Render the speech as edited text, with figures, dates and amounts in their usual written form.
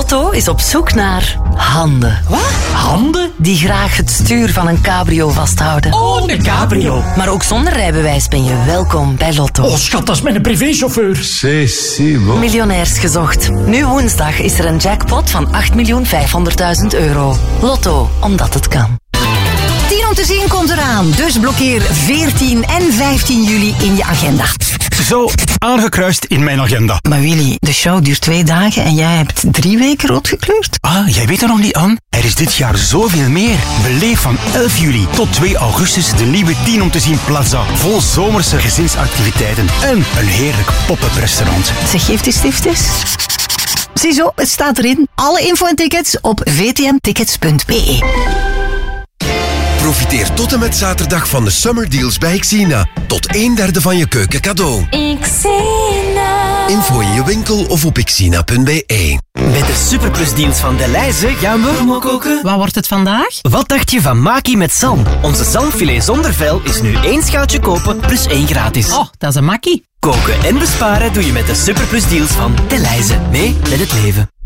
Lotto is op zoek naar handen. Wat? Handen? Die graag het stuur van een cabrio vasthouden. Oh, een cabrio. Maar ook zonder rijbewijs ben je welkom bij Lotto. Oh, schat, dat is mijn privéchauffeur. C'est bon. Miljonairs gezocht. Nu woensdag is er een jackpot van 8.500.000 euro. Lotto, omdat het kan. 10 om te zien komt eraan, dus blokkeer 14 en 15 juli in je agenda. Zo, aangekruist in mijn agenda. Maar Willy, de show duurt 2 dagen en jij hebt 3 weken rood gekleurd? Ah, jij weet er nog niet aan? Er is dit jaar zoveel meer. Beleef van 11 juli tot 2 augustus de nieuwe 10 om te zien Plaza. Vol zomerse gezinsactiviteiten en een heerlijk pop-up restaurant. Zeg, geeft die stifters? Ziezo, het staat erin. Alle info en tickets op vtmtickets.be. Profiteer tot en met zaterdag van de Summer Deals bij Xina. Tot 1/3 van je keuken cadeau. Xina. Info in je winkel of op xina.be. Met de Superplus-dienst van Delhaize gaan we koken. Wat wordt het vandaag? Wat dacht je van maki met zalm? Onze zalmfilet zonder vel is nu 1 schaaltje kopen plus 1 gratis. Oh, dat is een makkie. Koken en besparen doe je met de Superplus-deals van Delhaize. Mee met het leven.